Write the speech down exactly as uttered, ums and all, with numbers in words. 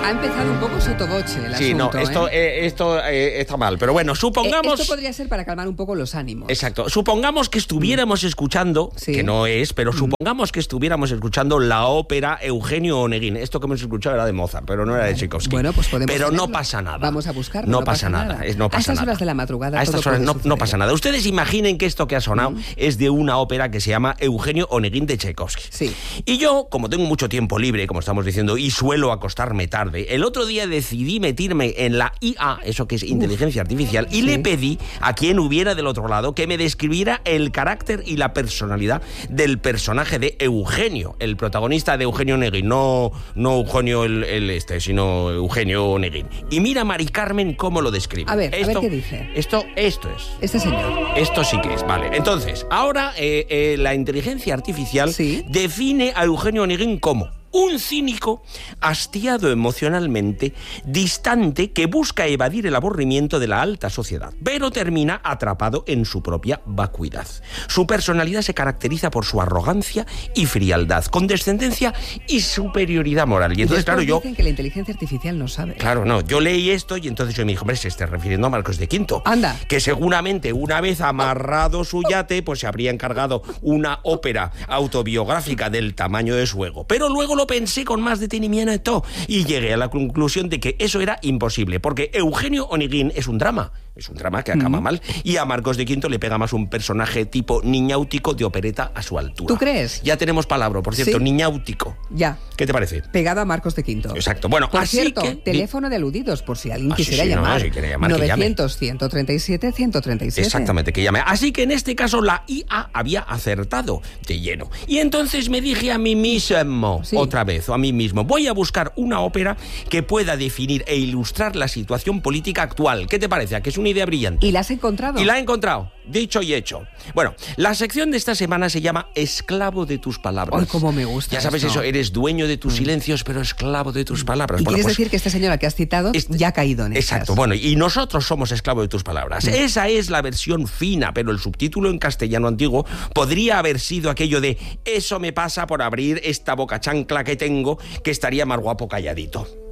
Ha empezado un poco sotoboche el Sí, asunto, no, esto, ¿eh? eh, esto eh, está mal. Pero bueno, supongamos... Eh, esto podría ser para calmar un poco los ánimos. Exacto. Supongamos que estuviéramos mm. escuchando, sí. que no es, pero mm. supongamos que estuviéramos escuchando la ópera Eugenio Oneguin. Esto que hemos escuchado era de Mozart, pero no era de Tchaikovsky. Bueno, pues podemos Pero tenerlo. No pasa nada. Vamos a buscarlo. No, no pasa, pasa nada. nada. Es, no pasa a estas nada. horas de la madrugada a estas todo horas no, no pasa nada. Ustedes imaginen que esto que ha sonado mm. es de una ópera que se llama Eugenio Oneguin de Tchaikovsky. Sí. Y yo, como tengo mucho tiempo libre, como estamos diciendo, y suelo acostarme tarde, el otro día decidí meterme en la I A, eso que es inteligencia Uf, artificial, y sí. le pedí a quien hubiera del otro lado que me describiera el carácter y la personalidad del personaje de Eugenio, el protagonista de Eugenio Oneguin, no, no Eugenio el, el este, sino Eugenio Oneguin. Y mira, Mari Carmen, cómo lo describe. A ver, esto, a ver qué dice. Esto, esto es. Este señor. Esto sí que es, vale. Entonces, ahora eh, eh, la inteligencia artificial ¿Sí? define a Eugenio Oneguin como un cínico hastiado emocionalmente, distante, que busca evadir el aburrimiento de la alta sociedad, pero termina atrapado en su propia vacuidad. Su personalidad se caracteriza por su arrogancia y frialdad, condescendencia y superioridad moral. Y entonces, claro, yo... dicen que la inteligencia artificial no sabe. Claro, no. Yo leí esto y entonces yo me dije, hombre, se está refiriendo a Marcos de Quinto. Anda. Que seguramente una vez amarrado su yate, pues se habría encargado una ópera autobiográfica del tamaño de su ego. Pero luego lo pensé con más detenimiento y llegué a la conclusión de que eso era imposible, porque Eugenio Oneguin es un drama, es un drama que acaba mm. mal, y a Marcos de Quinto le pega más un personaje tipo niñáutico de opereta a su altura. ¿Tú crees? Ya tenemos palabra, por cierto, ¿Sí? niñáutico. Ya. ¿Qué te parece? Pegado a Marcos de Quinto. Exacto. Bueno, por así cierto, que... teléfono de aludidos, por si alguien ah, quisiera sí, sí, llamar. No, si quiere llamar novecientos, ciento treinta y siete, ciento treinta y siete. Exactamente, que llame. Así que en este caso la I A había acertado de lleno. Y entonces me dije a mí mismo, sí. otra vez, o a mí mismo, voy a buscar una ópera que pueda definir e ilustrar la situación política actual. ¿Qué te parece? ¿A que es una idea brillante? ¿Y la has encontrado? Y la he encontrado. Dicho y hecho. Bueno, la sección de esta semana se llama Esclavo de tus palabras. ¡Ay, cómo me gusta! Ya sabes esto. eso, eres dueño de tus mm. silencios, pero esclavo de tus palabras. ¿Y bueno, quieres pues, decir que esta señora que has citado es, ya ha caído en esas? Exacto, bueno, y nosotros somos esclavos de tus palabras. Mm. Esa es la versión fina, pero el subtítulo en castellano antiguo podría haber sido aquello de eso me pasa por abrir esta boca chancla que tengo, que estaría más guapo calladito.